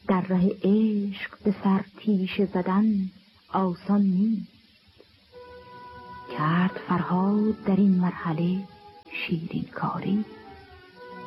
در ره عشق به سر تیشه زدن آسان نیست. کرد فرهاد در این مرحله شیرین کاری.